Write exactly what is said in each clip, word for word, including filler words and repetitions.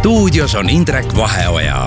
stuudios on Indrek Vaheoja.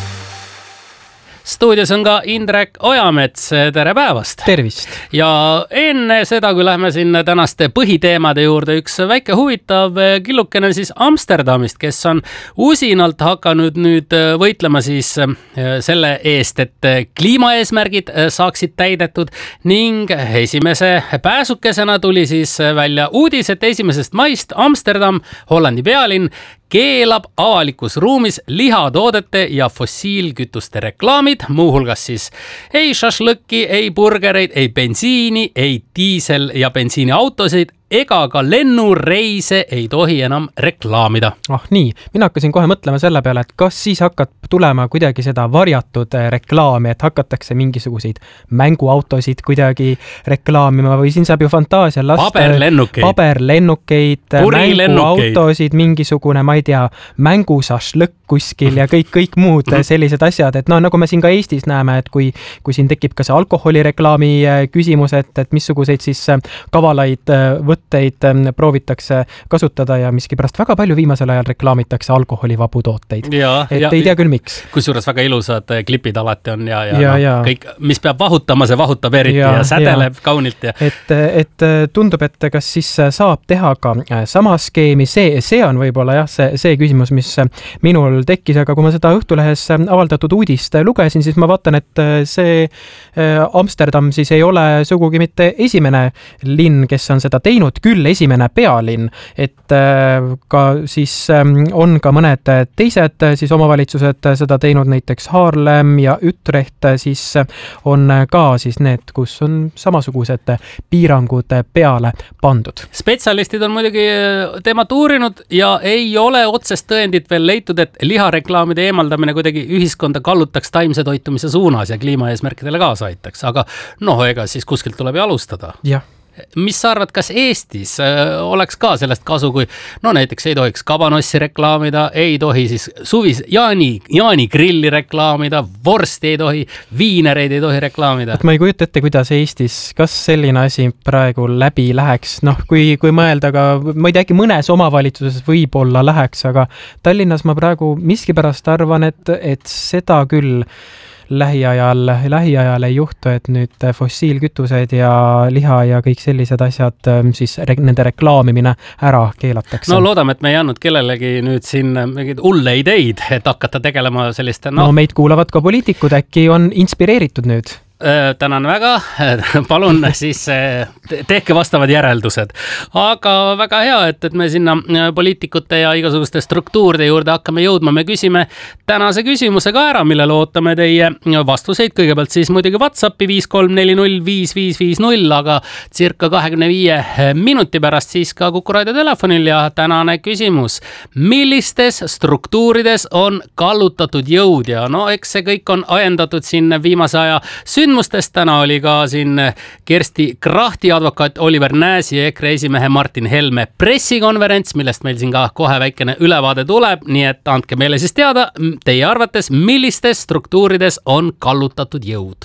Stuudios on ka Indrek Ojamets, tere päevast! Tervist! Ja enne seda, kui lähme sinna tänaste põhiteemade juurde, üks väike huvitav killukene siis Amsterdamist, kes on usinalt hakanud nüüd võitlema siis selle eest, et kliimaeesmärgid saaksid täidetud ning esimese pääsukesena tuli siis välja uudis, et esimesest maist Amsterdam, Hollandi pealinn, keelab avalikus ruumis lihatoodete ja fossiilkütuste reklaamid, muuhulgas siis ei šašlõkki, ei burgereid, ei bensiini, ei diisel- ja bensiiniautosid ega ka lennureise ei tohi enam reklaamida. Ah nii, mina hakkasin kohe mõtlema selle peale, et kas siis hakkab tulema kuidagi seda varjatud reklaami, et hakatakse mingisuguseid mänguautosid kuidagi reklaamima või siin saab ju fantaasia lasta paberlennukeid, paberlennukeid mänguautosid, mingisugune, ma ei tea, mängusašlõkk kuskil ja kõik, kõik muud sellised asjad, et no nagu me siin ka Eestis näeme, et kui, kui siin tekib ka see alkoholireklaami küsimus, et, et missuguseid siis kavalaid võtteid proovitakse kasutada ja miskipärast väga palju viimasel ajal reklaamitakse alkoholivabu tooteid. Ja, et ja, ei tea küll miks. Kusjuures väga ilusad klipid alati on ja, ja, ja, no, ja. kõik, mis peab vahutama, see vahutab eriti ja, ja sädeleb ja. Kaunilt. Ja. Et, et tundub, et kas siis saab teha ka sama skeemi, see, see on võib-olla jah, see, see küsimus, mis minul tekkis, aga kui ma seda Õhtulehes avaldatud uudist lugesin, siis ma vaatan, et see Amsterdam siis ei ole sugugi mitte esimene linn, kes on seda teinud, küll esimene pealinn, et ka siis on ka mõned teised siis omavalitsused seda teinud, näiteks Haarlem ja Utrecht siis on ka siis need, kus on samasugused piirangud peale pandud. Spetsialistid on muidugi teemat uurinud ja ei ole otsest tõendit veel leitud, et lihareklaamide eemaldamine kuidagi ühiskonda kallutaks taimse toitumise suunas ja kliimaeesmärkidele kaasa aitaks, aga noh, ega siis kuskilt tuleb ju alustada. Jah. Mis sa arvad, kas Eestis oleks ka sellest kasu, kui no näiteks ei tohiks kabanossi reklaamida, ei tohi siis suvis Jaani, Jaani grilli reklaamida, vorsti ei tohi, viinereid ei tohi reklaamida? Et ma ei kujuta ette, kuidas Eestis, kas selline asi praegu läbi läheks, noh, kui, kui mõelda ka, ma ei tea, äkki mõnes omavalitsuses võib-olla läheks, aga Tallinnas ma praegu miskipärast arvan, et, et seda küll lähiajal, lähiajal ei juhtu, et nüüd fossiilkütused ja liha ja kõik sellised asjad, siis nende reklaamimine ära keelatakse. No loodame, et me ei andnud kellelegi nüüd siin mingid ulle ideid, et hakata tegelema selliste... No, no meid kuulavad ka poliitikud, äkki on inspireeritud nüüd? Tänan väga, palun siis tehke vastavad järeldused. Aga väga hea, et, et me sinna poliitikute ja igasuguste struktuuride juurde hakkame jõudma. Me küsime tänase küsimuse ka ära, millele ootame teie vastuseid. Kõigepealt siis muidugi WhatsAppi viis kolm neli null viis viis viis null, aga circa kahekümne viie minuti pärast siis ka Kuku Raadio telefonil ja tänane küsimus. Millistes struktuurides on kallutatud jõud ja no eks see kõik on ajendatud siin viimase aja sünd Sündmustest täna oli ka siin Kersti Krahti, advokaat Oliver Nääsi ja EKRE esimehe Martin Helme pressikonverents, millest meil siin ka kohe väikene ülevaade tuleb, nii et andke meile siis teada teie arvates, millistes struktuurides on kallutatud jõud.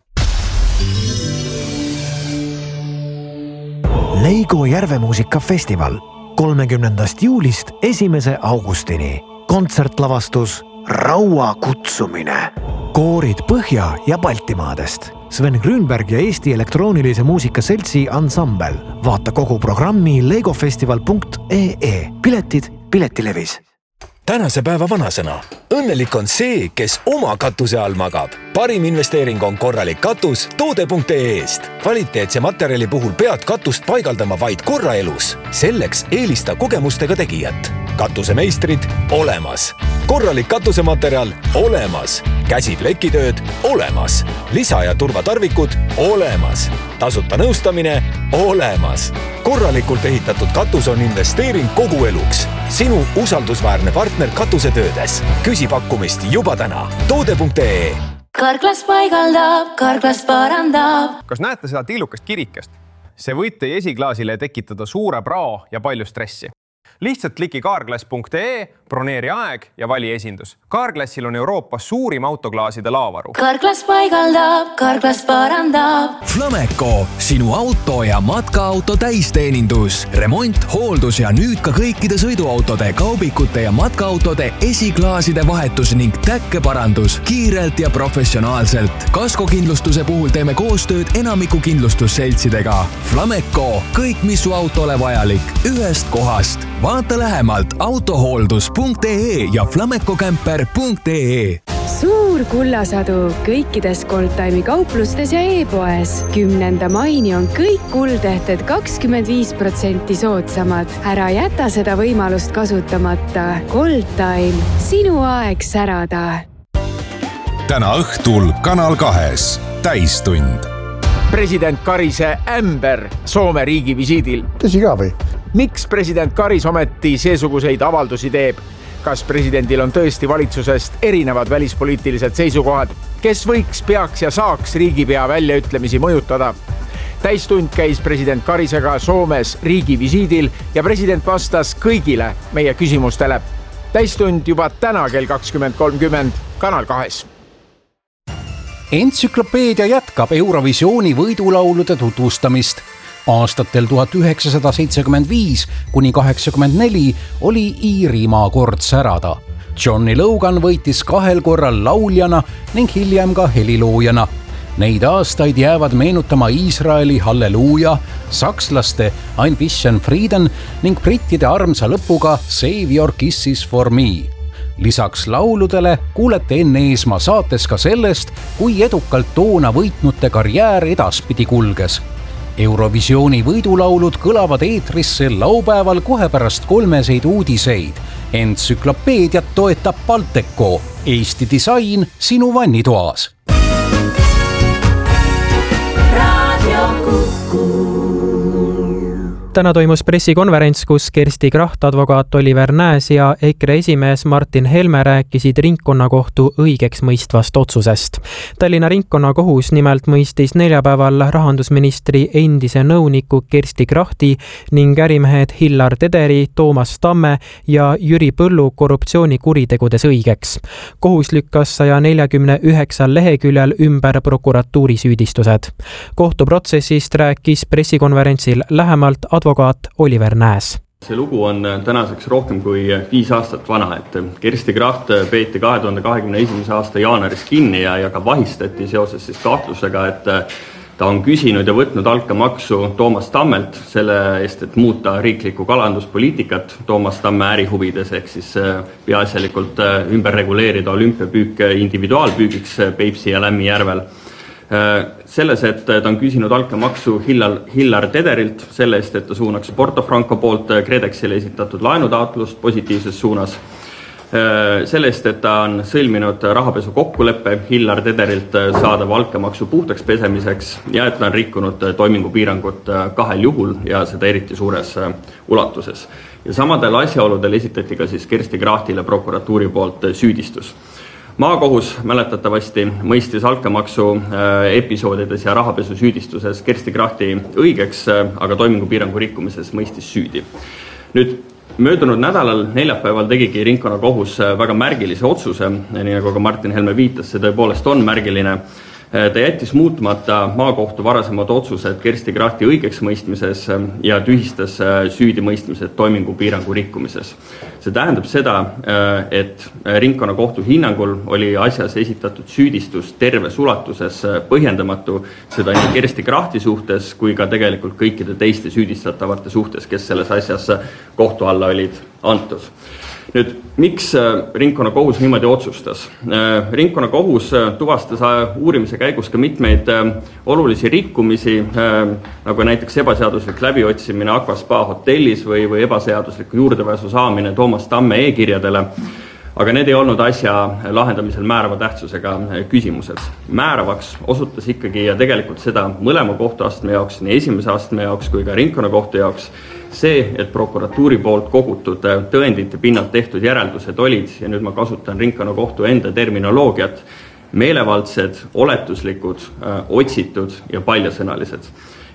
Leigo Järvemuusikafestival kolmekümnendast juulist esimese augustini. Kontsertlavastus Raua kutsumine. Koorid Põhja- ja Baltimaadest. Sven Grünberg ja Eesti elektroonilise muusika seltsi ansambel. Vaata kogu programmi legofestival punkt ee. Piletid Piletilevis. Tänase päeva vanasõna. Õnnelik on see, kes oma katuse all magab. Parim investeering on korralik katus toode punkt ee-st. Kvaliteetse materjali puhul pead katust paigaldama vaid korra elus. Selleks eelista kogemustega tegijat. Katusemeistrid olemas. Korralik katusematerjal olemas. Käsiplekitööd olemas. Lisa- ja turvatarvikud olemas. Tasuta nõustamine olemas. Korralikult ehitatud katus on investeering kogu eluks. Sinu usaldusväärne partner katusetöödes. Küsi pakkumist juba täna. toode punkt ee. Karklas paigaldab, Karklas parandab. Kas näete seda tillukast kirikest? See võib teie esiklaasile tekitada suure prao ja palju stressi. Lihtsalt kliki carglass punkt ee, broneeri aeg ja vali esindus. Carglassil on Euroopas suurim autoklaaside laavaru. Carglass paigaldab, Carglass parandab. Flameco, sinu auto ja matkaauto täisteenindus. Remont, hooldus ja nüüd ka kõikide sõiduautode, kaubikute ja matkaautode esiklaaside vahetus ning täkkeparandus kiirelt ja professionaalselt. Kaskokindlustuse puhul teeme koostööd enamiku kindlustusseltsidega. Flameco, kõik mis su autole vajalik, ühest kohast. Vaata lähemalt autohooldus punkt ee ja flamecocamper punkt ee. Suur kullasadu kõikides Goldtime'i kauplustes ja e-poes. Kümnenda maini on kõik kuldehted kakskümmend viis protsenti soodsamad. Ära jäta seda võimalust kasutamata. Goldtime, sinu aeg särada. Täna õhtul Kanal kahes täistund. President Karise ämber Soome riigi visiidil. Tõsi ka või? Miks president Karis ometi seesuguseid avaldusi teeb? Kas presidendil on tõesti valitsusest erinevad välispoliitilised seisukohad? Kes võiks, peaks ja saaks riigipea väljaütlemisi mõjutada? Täistund käis president Karisega Soomes riigi visiidil ja president vastas kõigile meie küsimustele. Täistund juba täna kell kakskümmend kolmkümmend Kanal kahes. Entsüklopeedia jätkab Eurovisiooni võidulaulude tutvustamist. Aastatel tuhat üheksasada seitsekümmend viis kuni kaheksakümmend neli oli Iirimaa kord särada. Johnny Logan võitis kahel korral lauljana ning hiljem ka heliloojana. Neid aastaid jäävad meenutama Iisraeli Halleluuja, sakslaste Ein bisschen Frieden ning brittide armsa lõpuga Save Your Kisses for Me. Lisaks lauludele kuulete enne Eesmaa saates ka sellest, kui edukalt toona võitnute karjäär edaspidi kulges. Eurovisiooni võidulaulud kõlavad eetrisse laupäeval kohe pärast kolmeseid uudiseid. Entsüklopeediat toetab Balteco, Eesti disain sinu vannitoas. Täna toimus pressikonverents, kus Kersti Kracht, advokaat Oliver Nääs ja EKRE esimees Martin Helme rääkisid ringkonnakohtu õigeks mõistvast otsusest. Tallinna ringkonnakohus nimelt mõistis neljapäeval rahandusministri endise nõuniku Kersti Krachti ning ärimehed Hillar Tederi, Toomas Tamme ja Jüri Põllu korruptsioonikuritegudes õigeks. Kohus lükkas saja neljakümne üheksal leheküljel ümber prokuratuuri süüdistused. Kohtuprotsessist rääkis pressikonverentsil lähemalt advokaat Oliver Nääs. See lugu on tänaseks rohkem kui viis aastat vana, et Kersti Kracht peeti kahe tuhande kahekümne esimese aasta jaanuaris kinni ja, ja ka vahistati seoses siis kahtlusega, et ta on küsinud ja võtnud altkäemaksu Toomas Tammelt selle eest, et muuta riiklikku kalanduspoliitikat Toomas Tamme ärihuvides, ehk siis peaasjalikult ümber reguleerida olümpiapüük individuaalpüügiks Peipsi ja Lämmijärvel. Selles, et ta on küsinud altkäemaksu Hillar, Hillar Tederilt selle eest, et ta suunaks Porto Franco poolt Kredexile esitatud laenutaotlust positiivses suunas. Selle eest, et ta on sõlminud rahapesu kokkuleppe Hillar Tederilt saadav altkäemaksu puhtaks pesemiseks ja et ta on rikkunud toimingupiirangut kahel juhul ja seda eriti suures ulatuses. Ja samadel asjaoludel esitati ka siis Kersti Krachtile prokuratuuri poolt süüdistus. Maakohus mäletatavasti mõistis altkäemaksu episoodides ja rahapesu süüdistuses Kersti Krachti õigeks, aga toimingupiirangu rikkumises mõistis süüdi. Nüüd möödunud nädalal neljapäeval tegigi ringkonnakohus väga märgilise otsuse, nii nagu ka Martin Helme viitas, see tõepoolest on märgiline. Ta jättis muutmata maakohtu varasemad otsused Kersti Krachti õigeks mõistmises ja tühistas süüdimõistmised toimingupiirangu rikkumises. See tähendab seda, et ringkonnakohtu hinnangul oli asjas esitatud süüdistus terves ulatuses põhjendamatu, seda nii Kersti Krachti suhtes kui ka tegelikult kõikide teiste süüdistatavate suhtes, kes selles asjas kohtu alla olid antud. Nüüd, miks ringkonnakohus niimoodi otsustas? Ringkonnakohus tuvastas uurimise käigus ka mitmeid olulisi rikkumisi, nagu näiteks ebaseaduslik läbiotsimine Aqua Spa hotellis või, või ebaseadusliku juurdepääsu saamine Toomas Tamme e-kirjadele, aga need ei olnud asja lahendamisel määrava tähtsusega küsimused. Määravaks osutas ikkagi ja tegelikult seda mõlema kohtuastme jaoks, nii esimese astme jaoks kui ka ringkonnakohtu jaoks, see, et prokuratuuri poolt kogutud tõendite pinnalt tehtud järeldused olid, ja nüüd ma kasutan ringkonnakohtu enda terminoloogiat, meelevaldsed, oletuslikud, otsitud ja paljasõnalised.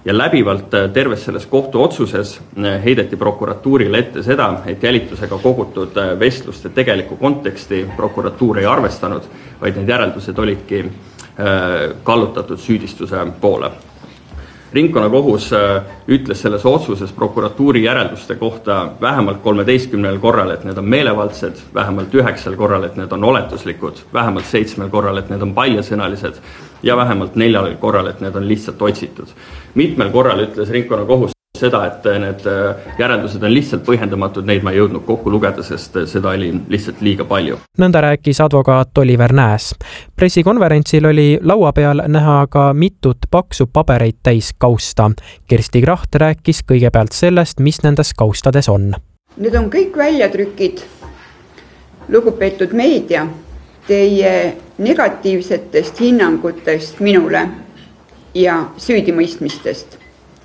ja läbivalt terves selles kohtuotsuses heideti prokuratuurile ette seda, et jälitusega kogutud vestluste tegelikku konteksti prokuratuur ei arvestanud, vaid need järeldused olidki kallutatud süüdistuse poole. Ringkonnakohus ütles selles otsuses prokuratuuri järelduste kohta vähemalt kolmeteistkümnel korral, et need on meelevaldsed, vähemalt üheksal korral, et need on oletuslikud, vähemalt seitsmel korral, et need on paljasõnalised ja vähemalt neljal korral, et need on lihtsalt otsitud. Mitmel korral ütles ringkonnakohus seda, et need järeldused on lihtsalt põhjendamatud, neid ma ei jõudnud kokku lugeda, sest seda oli lihtsalt liiga palju. Nõnda rääkis advokaat Oliver Nääs. Pressikonverentsil oli laua peal näha ka mitut paksu pabereid täis kausta. Kersti Kracht rääkis kõigepealt sellest, mis nendes kaustades on. Need on kõik väljatrükid, lugupeetud meedia, teie negatiivsetest hinnangutest minule ja süüdimõistmistest.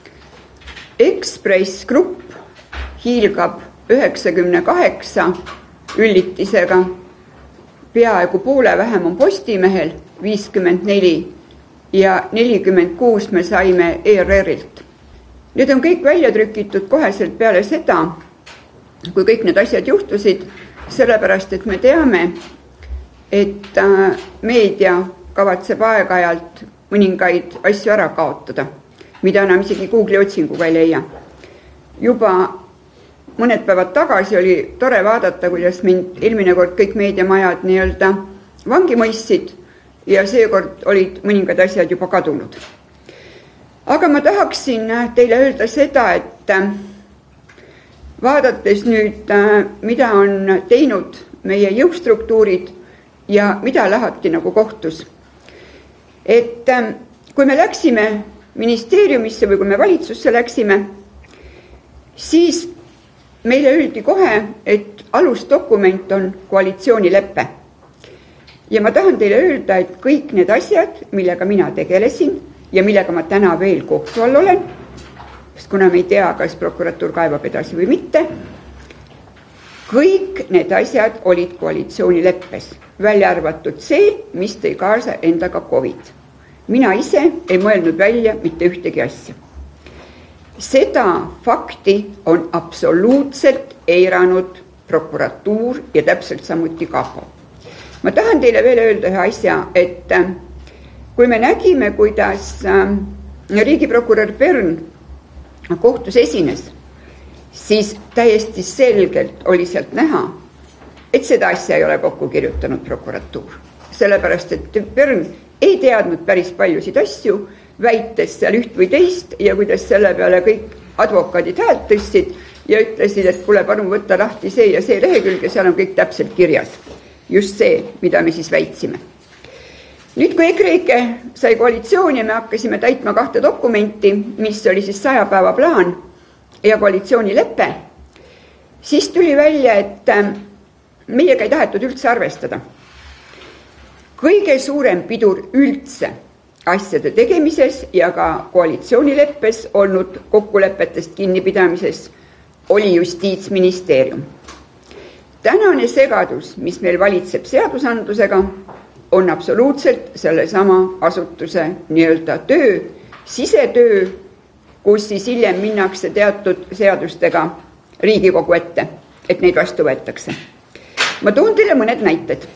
Ekspress Grupp hiilgab üheksakümne kaheksa üllitisega, peaaegu poole vähem on Postimehel viiskümmend neli ja nelikümmend kuus me saime E R R-ilt. Need on kõik välja trükitud koheselt peale seda, kui kõik need asjad juhtusid, sellepärast et me teame, et meedia kavatseb aeg-ajalt mõningaid asju ära kaotada, mida enam isegi Google'i otsinguga ei leia. Juba mõned päevad tagasi oli tore vaadata, kuidas mind eelmine kord kõik meediamajad nii-öelda vangi mõistsid ja seekord olid mõningad asjad juba kadunud. Aga ma tahaksin teile öelda seda, et vaadates nüüd, mida on teinud meie jõustruktuurid ja mida lahati nagu kohtus. Et kui me läksime ministeeriumisse või kui me valitsusse läksime, siis meile öeldi kohe, et alusdokument on koalitsioonileppe. Ja ma tahan teile öelda, et kõik need asjad, millega mina tegelesin ja millega ma täna veel kohtu all olen, sest kuna me ei tea, kas prokuratuur kaevab edasi või mitte, kõik need asjad olid koalitsioonileppes, välja arvatud see, mis tõi kaasa endaga COVID. Mina ise ei mõelnud välja mitte ühtegi asja. Seda fakti on absoluutselt eiranud prokuratuur ja täpselt samuti kapo. Ma tahan teile veel öelda ühe asja, et kui me nägime, kuidas riigiprokurör Pern kohtus esines, siis täiesti selgelt oli sealt näha, et seda asja ei ole kokku kirjutanud prokuratuur. Sellepärast, et Pern ei teadnud päris paljusid asju, väites seal üht või teist ja kuidas selle peale kõik advokaadid häält tõstsid ja ütlesid, et kuule, palun võtta lahti see ja see lehekülg ja seal on kõik täpselt kirjas. Just see, mida me siis väitsime. Nüüd, kui EKREIKE sai koalitsiooni ja me hakkasime täitma kahte dokumenti, mis oli siis saja päeva plaan ja koalitsioonileppe, siis tuli välja, et meiega ei tahetud üldse arvestada. Kõige suurem pidur üldse asjade tegemises ja ka koalitsioonileppes olnud kokkulepetest kinnipidamises oli Justiitsministeerium. Tänane segadus, mis meil valitseb seadusandlusega, on absoluutselt sellesama asutuse nii-öelda töö, sisetöö, kus siis hiljem minnakse teatud seadustega Riigikogu ette, et neid vastu võetakse. Ma toon teile mõned näited.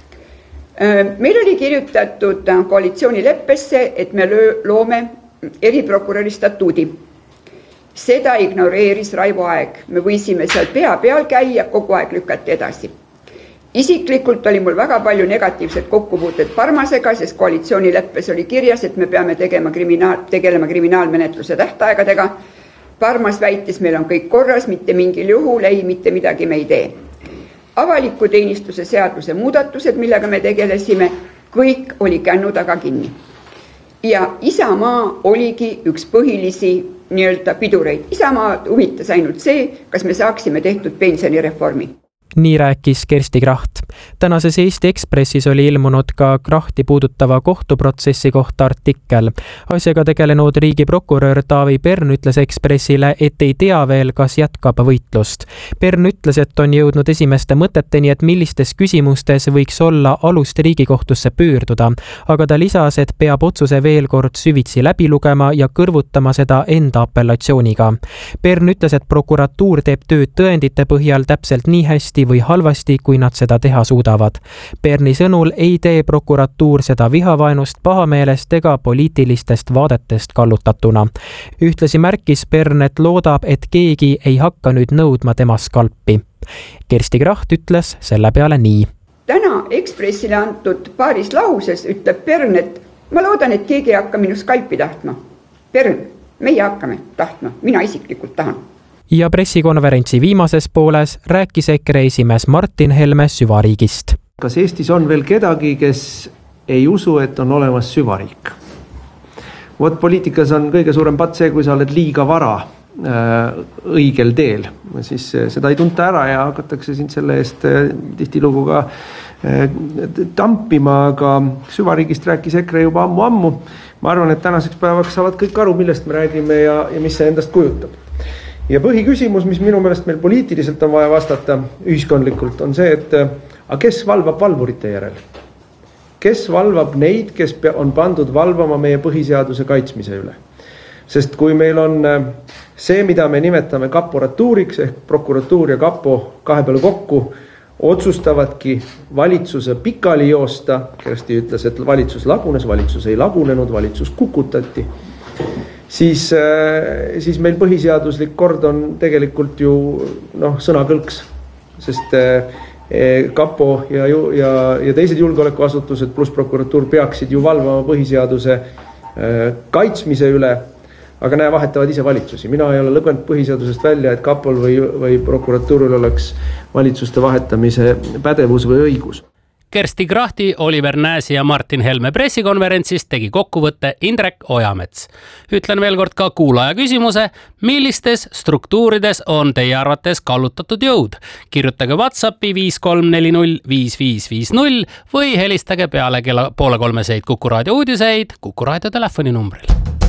Meil oli kirjutatud koalitsioonileppesse, et me loome eriprokuröri statuudi. Seda ignoreeris Raivo Aeg. Me võisime seal pea peal käia, kogu aeg lükati edasi. Isiklikult oli mul väga palju negatiivset kokkupuuted Parmasega, sest koalitsioonileppes oli kirjas, et me peame tegema kriminaal, tegelema kriminaalmenetluse tähtaegadega. Parmas väitis, meil on kõik korras, mitte mingil juhul, ei, mitte midagi me ei tee. Avaliku teenistuse seaduse muudatused, millega me tegelesime, kõik oli kännu taga kinni. Ja Isamaa oligi üks põhilisi nii-öelda pidureid. Isamaa huvitas ainult see, kas me saaksime tehtud pensionireformi. nii rääkis Kersti Kracht. Tänases Eesti Ekspressis oli ilmunud ka Krahti puudutava kohtuprotsessi kohta artikkel. Asjaga tegelenud riigiprokurör Taavi Pern ütles Ekspressile, et ei tea veel, kas jätkab võitlust. Pern ütles, et on jõudnud esimeste mõteteni, et millistes küsimustes võiks olla alust Riigikohtusse pöörduda, aga ta lisas, et peab otsuse veel kord süvitsi läbi lugema ja kõrvutama seda enda apellatsiooniga. Pern ütles, et prokuratuur teeb tööd tõendite põhjal täpselt nii hästi või halvasti, kui nad seda teha suudavad. Perni sõnul ei tee prokuratuur seda vihavaenust, pahameelest ega poliitilistest vaadetest kallutatuna. Ühtlasi märkis Pern, et loodab, et keegi ei hakka nüüd nõudma tema skalpi. Kersti Kracht ütles selle peale nii. Täna Ekspressile antud paaris lauses ütleb Pern, et ma loodan, et keegi ei hakka minu skalpi tahtma. Pern, meie hakkame tahtma, mina isiklikult tahan. Ja pressikonverentsi viimases pooles rääkis EKRE esimees Martin Helme süvariigist. Kas Eestis on veel kedagi, kes ei usu, et on olemas süvariik? Vot poliitikas on kõige suurem pat see, kui sa oled liiga vara äh, õigel teel. Siis seda ei tunta ära ja hakatakse sind selle eest äh, tihtilugu ka äh, tampima, aga süvariigist rääkis EKRE juba ammu-ammu. Ma arvan, et tänaseks päevaks saavad kõik aru, millest me räägime ja, ja mis see endast kujutab. Ja põhiküsimus, mis minu meelest meil poliitiliselt on vaja vastata ühiskondlikult, on see, et aga kes valvab valvurite järel? Kes valvab neid, kes on pandud valvama meie põhiseaduse kaitsmise üle? Sest kui meil on see, mida me nimetame kaporatuuriks, ehk prokuratuur ja kapo kahe peale kokku, otsustavadki valitsuse pikali joosta, Kersti ütles, et valitsus lagunes, valitsus ei lagunenud, valitsus kukutati, siis, siis meil põhiseaduslik kord on tegelikult ju noh, sõnakõlks, sest kapo ja, ja, ja teised julgeolekuasutused pluss prokuratuur peaksid ju valvama põhiseaduse kaitsmise üle, aga näe, vahetavad ise valitsusi. Mina ei ole lõganud põhiseadusest välja, et kapol või, või prokuratuuril oleks valitsuste vahetamise pädevus või õigus. Kersti Krahti, Oliver Nääsi ja Martin Helme pressikonverentsist tegi kokkuvõtte Indrek Ojamets. Ütlen veel kord ka kuulaja küsimuse, millistes struktuurides on teie arvates kallutatud jõud? Kirjutage WhatsAppi viis kolm neli null viis viis viis null või helistage peale kella poole kolmeseid Kuku Raadio uudiseid Kuku Raadio telefoninumbril.